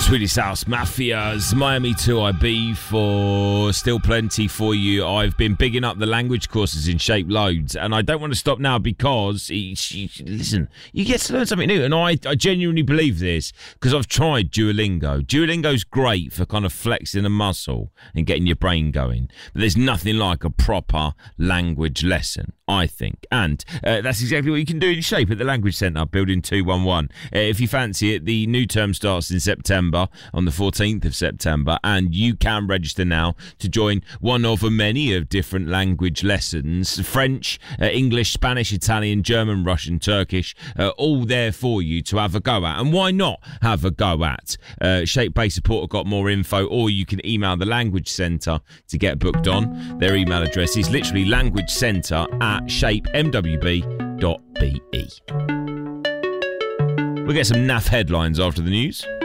Swedish House Mafias, Miami 2IB for Still Plenty for you. I've been bigging up the language courses in Shape loads, and I don't want to stop now because, listen, you get to learn something new, and I genuinely believe this because I've tried Duolingo. Duolingo's great for kind of flexing a muscle and getting your brain going, but there's nothing like a proper language lesson, I think, and that's exactly what you can do in Shape at the Language Centre, Building 211. If you fancy it, the new term starts in September, on the 14th of September, and you can register now to join one of many of different language lessons. French, English, Spanish, Italian, German, Russian, Turkish, all there for you to have a go at. And why not have a go at? Shape Bay Support have got more info, or you can email the Language Centre to get booked on. Their email address is literally languagecentre@shapemwb.be. We'll get some naff headlines after the news.